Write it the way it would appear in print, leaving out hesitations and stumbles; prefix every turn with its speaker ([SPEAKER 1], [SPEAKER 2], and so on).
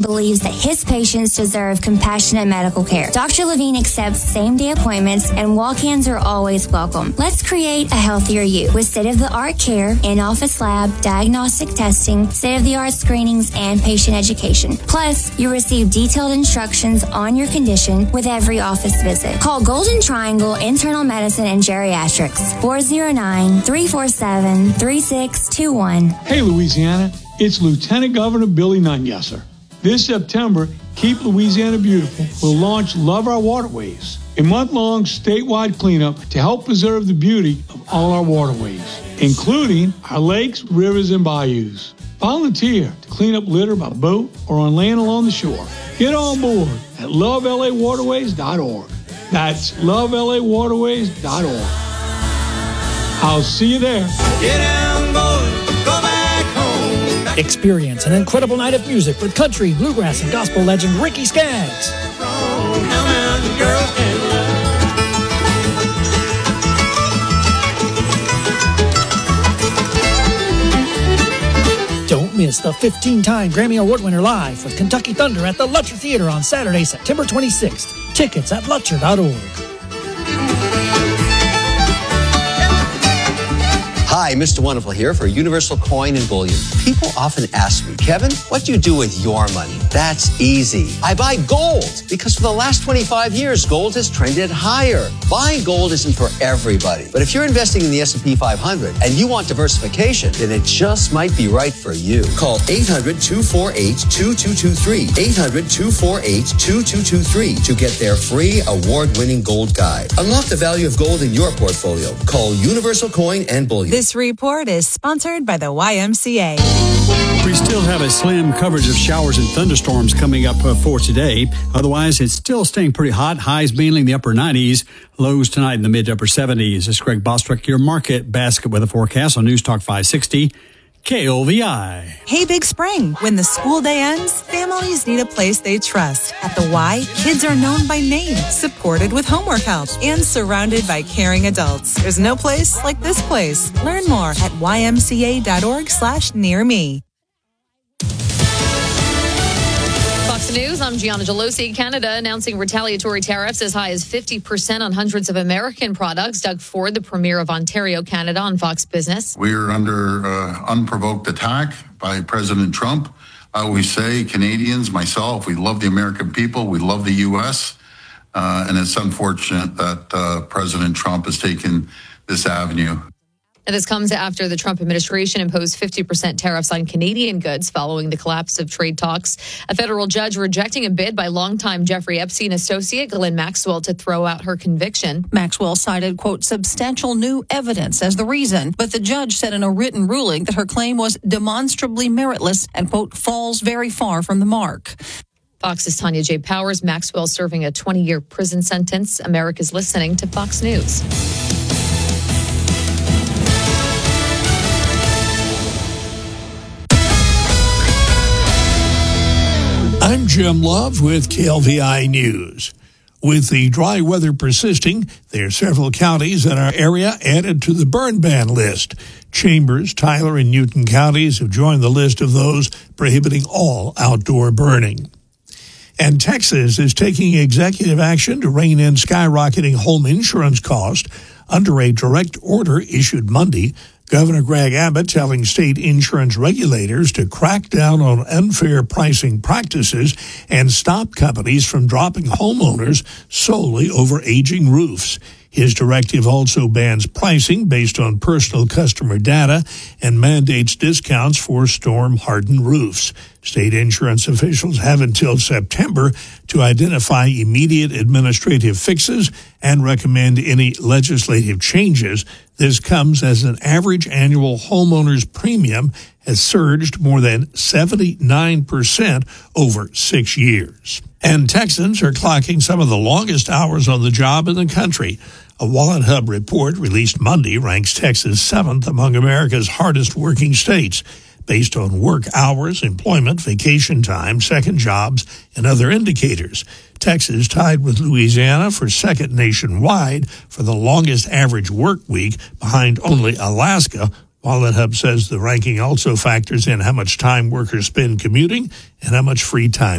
[SPEAKER 1] believes that his patients deserve compassionate medical care. Dr. Levine accepts same-day appointments, and walk-ins are always welcome. Let's create a healthier you with state-of-the-art care, in-office lab, diagnostic testing, state-of-the-art screenings, and patient education. Plus, you receive detailed instructions on your condition with every office visit. Call Golden Triangle Internal Medicine and Geriatrics, 409-347-3621.
[SPEAKER 2] Hey, Louisiana, it's Lieutenant Governor Billy Nungesser. This September, Keep Louisiana Beautiful will launch Love Our Waterways, a month-long statewide cleanup to help preserve the beauty of all our waterways, including our lakes, rivers, and bayous. Volunteer to clean up litter by boat or on land along the shore. Get on board at lovelawaterways.org. That's lovelawaterways.org. I'll see you there.
[SPEAKER 3] Get on board, go back home.
[SPEAKER 4] Experience an incredible night of music with country, bluegrass, and gospel legend Ricky Skaggs. Don't miss the 15-time Grammy Award winner live with Kentucky Thunder at the Lutcher Theater on Saturday, September 26th. Tickets at Lutcher.org.
[SPEAKER 5] Hi, Mr. Wonderful here for Universal Coin and Bullion. People often ask me, Kevin, what do you do with your money? That's easy. I buy gold because for the last 25 years, gold has trended higher. Buying gold isn't for everybody. But if you're investing in the S&P 500 and you want diversification, then it just might be right for you. Call 800-248-2223. 800-248-2223 to get their free award-winning gold guide. Unlock the value of gold in your portfolio. Call Universal Coin and Bullion.
[SPEAKER 6] This report is sponsored by the YMCA.
[SPEAKER 7] We still have a slim coverage of showers and thunderstorms coming up for today. Otherwise, it's still staying pretty hot. Highs mainly in the upper 90s. Lows tonight in the mid to upper 70s. This is Greg Bostwick, your market basket weather forecast on News Talk 560. KOVI.
[SPEAKER 6] Hey, Big Spring. When the school day ends, families need a place they trust. At the Y, kids are known by name, supported with homework help, and surrounded by caring adults. There's no place like this place. Learn more at ymca.org/nearme.
[SPEAKER 8] Fox News, I'm Gianna Gelosi. Canada announcing retaliatory tariffs as high as 50% on hundreds of American products. Doug Ford, the premier of Ontario, Canada, on Fox Business.
[SPEAKER 9] We're under unprovoked attack by President Trump. I always say, Canadians, myself, we love the American people. We love the U.S. And it's unfortunate that President Trump has taken this avenue.
[SPEAKER 8] And this comes after the Trump administration imposed 50% tariffs on Canadian goods following the collapse of trade talks. A federal judge rejecting a bid by longtime Jeffrey Epstein associate Ghislaine Maxwell to throw out her conviction.
[SPEAKER 10] Maxwell cited, quote, substantial new evidence as the reason, but the judge said in a written ruling that her claim was demonstrably meritless and, quote, falls very far from the mark.
[SPEAKER 8] Fox's Tanya J. Powers, Maxwell serving a 20-year prison sentence. America's listening to Fox News.
[SPEAKER 11] I'm Jim Love with KLVI News. With the dry weather persisting, there are several counties in our area added to the burn ban list. Chambers, Tyler, and Newton counties have joined the list of those prohibiting all outdoor burning. And Texas is taking executive action to rein in skyrocketing home insurance costs under a direct order issued Monday. Governor Greg Abbott telling state insurance regulators to crack down on unfair pricing practices and stop companies from dropping homeowners solely over aging roofs. His directive also bans pricing based on personal customer data and mandates discounts for storm-hardened roofs. State insurance officials have until September to identify immediate administrative fixes and recommend any legislative changes. This comes as an average annual homeowner's premium has surged more than 79% over 6 years. And Texans are clocking some of the longest hours on the job in the country. A Wallet Hub report released Monday ranks Texas 7th among America's hardest working states, based on work hours, employment, vacation time, second jobs, and other indicators. Texas tied with Louisiana for second nationwide for the longest average work week, behind only Alaska. Wallet Hub says the ranking also factors in how much time workers spend commuting and how much free time